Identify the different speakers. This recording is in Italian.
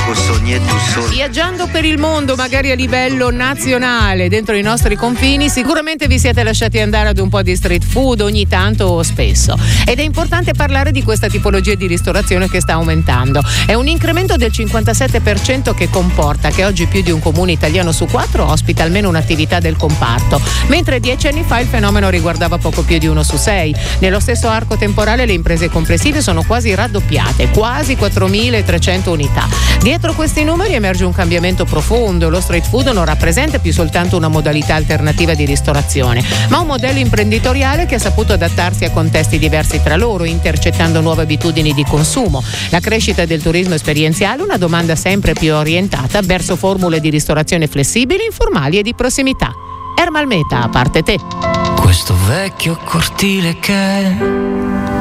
Speaker 1: Viaggiando per il mondo, magari a livello nazionale, dentro i nostri confini, sicuramente vi siete lasciati andare ad un po' di street food ogni tanto o spesso. Ed è importante parlare di questa tipologia di ristorazione che sta aumentando. È un incremento del 57% che comporta che oggi più di un comune italiano su 4 ospita almeno un'attività del comparto, mentre 10 anni fa il fenomeno riguardava poco più di 1 su 6. Nello stesso arco temporale le imprese complessive sono quasi raddoppiate, quasi 4.300 unità. Dietro questi numeri emerge un cambiamento profondo. Lo street food non rappresenta più soltanto una modalità alternativa di ristorazione, ma un modello imprenditoriale che ha saputo adattarsi a contesti diversi tra loro, intercettando nuove abitudini di consumo. La crescita del turismo esperienziale, una domanda sempre più orientata verso formule di ristorazione flessibili, informali e di prossimità. Ermal Meta, a parte te.
Speaker 2: Questo vecchio cortile che